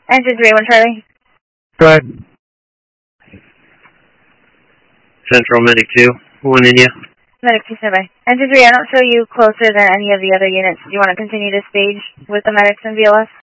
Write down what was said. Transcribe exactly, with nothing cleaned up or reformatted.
Engine three one Charlie. Go ahead. Central Medic two, one India. Medic two, stand by. Engine three, I don't show you closer than any of the other units. Do you want to continue to stage with the medics and V L S?